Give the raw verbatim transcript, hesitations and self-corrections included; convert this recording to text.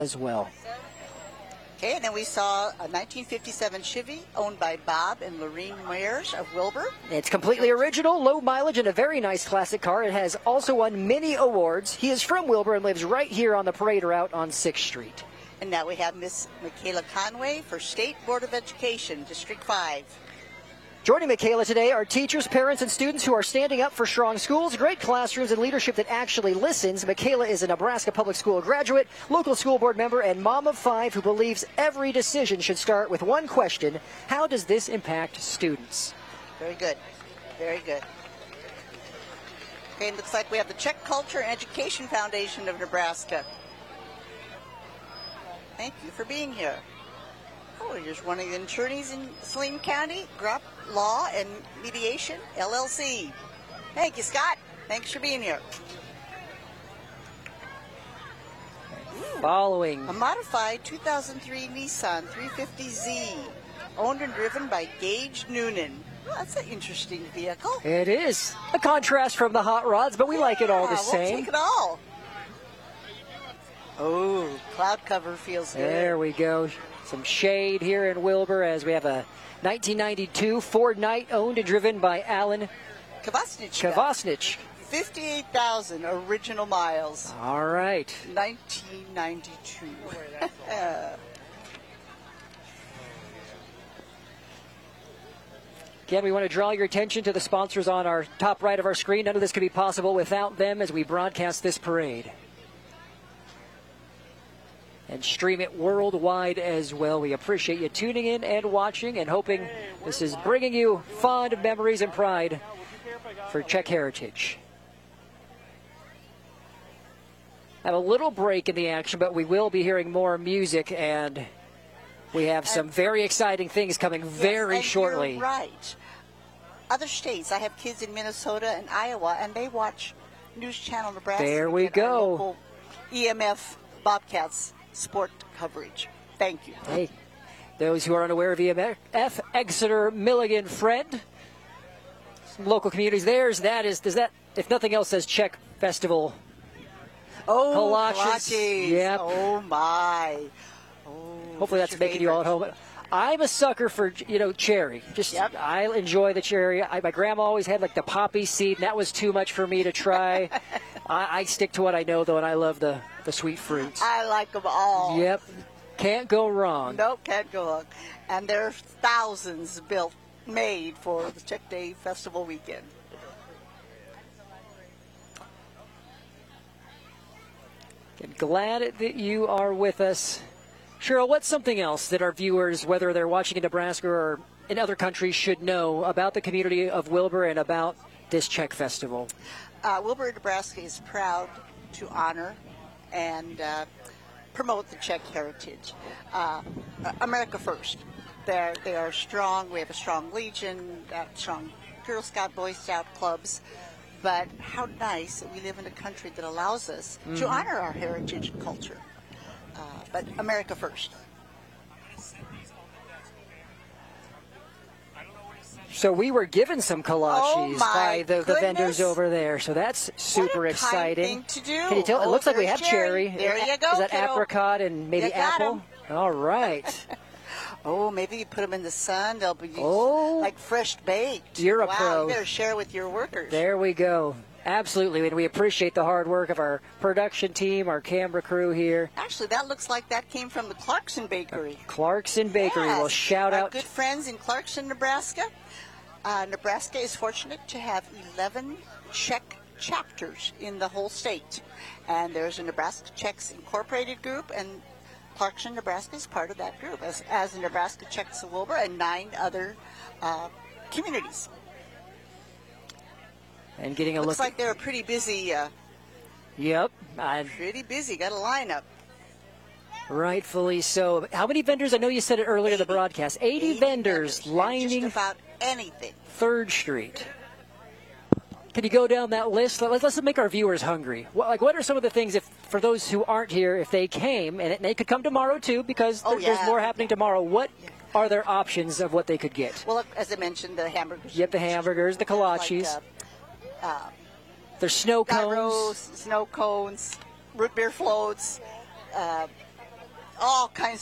as well. Okay, and then we saw a nineteen fifty-seven Chevy owned by Bob and Lorene Mayers of Wilbur. It's completely original, low mileage, and a very nice classic car. It has also won many awards. He is from Wilbur and lives right here on the parade route on sixth street. And now we have Miss Michaela Conway for State Board of Education, District five. Joining Michaela today are teachers, parents, and students who are standing up for strong schools, great classrooms, and leadership that actually listens. Michaela is a Nebraska Public School graduate, local school board member, and mom of five who believes every decision should start with one question: how does this impact students? Very good. Very good. Okay, it looks like we have the Czech Culture and Education Foundation of Nebraska. Thank you for being here. Oh, here's one of the attorneys in Saline County, Grupp Law and Mediation, L L C. Thank you, Scott. Thanks for being here. Following. A modified two thousand three Nissan three fifty Z, owned and driven by Gage Noonan. Well, that's an interesting vehicle. It is. A contrast from the hot rods, but we yeah, like it all the we'll same. We'll take it all. Oh, cloud cover feels good. There we go. Some shade here in Wilbur as we have a nineteen ninety-two Ford Knight owned and driven by Alan Kvasnich. Kvasnich. fifty-eight thousand original miles. All right. nineteen ninety-two. Again, we want to draw your attention to the sponsors on our top right of our screen. None of this could be possible without them as we broadcast this parade. And stream it worldwide as well. We appreciate you tuning in and watching and hoping this is bringing you fond memories and pride for Czech heritage. Have a little break in the action, but we will be hearing more music, and we have some very exciting things coming very yes, and shortly. You're right. Other states, I have kids in Minnesota and Iowa, and they watch News Channel Nebraska. There we go. Local E M F Bobcats sport coverage. Thank you. Hey, those who are unaware of E M F, Exeter Milligan Friend, some local communities. There's that is does that if nothing else says Czech Festival. Oh, kolaches. kolaches. Yep. Oh my. Oh, hopefully that's making favorite? you all at home. I'm a sucker for, you know, cherry. Just yep. I enjoy the cherry. I, my grandma always had like the poppy seed, and that was too much for me to try. I, I stick to what I know, though, and I love the, the sweet fruits. I like them all. Yep. Can't go wrong. Nope, can't go wrong. And there's thousands built, made for the Czech Day Festival weekend. And glad that you are with us. Cheryl, what's something else that our viewers, whether they're watching in Nebraska or in other countries, should know about the community of Wilbur and about this Czech Festival? Uh, Wilbur, Nebraska is proud to honor and uh, promote the Czech heritage. Uh, America first. They're, they are strong. We have a strong Legion, uh, strong Girl Scout, Boy Scout clubs. But how nice that we live in a country that allows us mm-hmm. to honor our heritage and culture. Uh, but America first. So we were given some kolaches oh by the, the vendors goodness. over there. So that's super what a exciting. Kind thing to do. Can you tell? Oh, it looks like we have cherry. cherry. There you go. Is that kiddo. apricot and maybe you got apple? 'em. All right. Oh, maybe you put them in the sun. They'll be oh, like fresh baked. You're a wow, pro. You better share with your workers. There we go. Absolutely, and we appreciate the hard work of our production team, our camera crew here. Actually, that looks like that came from the Clarkson Bakery. Clarkson Bakery. Yes. Well, shout our out. good friends in Clarkson, Nebraska. Uh, Nebraska is fortunate to have eleven Czech chapters in the whole state. And there's a Nebraska Czechs Incorporated group, and Clarkson, Nebraska is part of that group, as, as the Nebraska Czechs of Wilbur and nine other uh, communities. And getting a Looks look. like they're pretty busy. Uh, yep. I, pretty busy. Got a lineup. Rightfully so. How many vendors? I know you said it earlier in the broadcast. eighty, eighty vendors, vendors lining just about anything. third street. Can you go down that list? Let's, let's make our viewers hungry. What, like, what are some of the things, if for those who aren't here, if they came, and it, they could come tomorrow too, because oh, there, yeah. there's more happening tomorrow. What yeah. are their options of what they could get? Well, as I mentioned, the hamburgers. Yep, the hamburgers, the kolaches. Like, uh, uh, there's snow cones. Gyros, snow cones, root beer floats, uh, all kinds